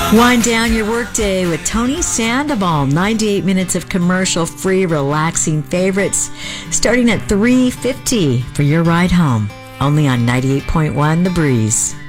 Wind down your workday with Tony Sandoval. 98 minutes of commercial-free, relaxing favorites, starting at $3.50 for your ride home. Only on 98.1 The Breeze.